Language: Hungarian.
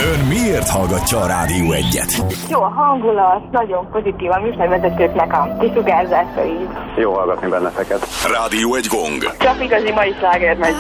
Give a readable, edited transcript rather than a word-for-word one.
Ön miért hallgatja a Rádió 1-et? Jó a hangulat, nagyon pozitív a műsorvezetőknek a kisugárzása így. Jó hallgatni benneteket. Rádió 1 gong. Csak igazi mai sláger megy.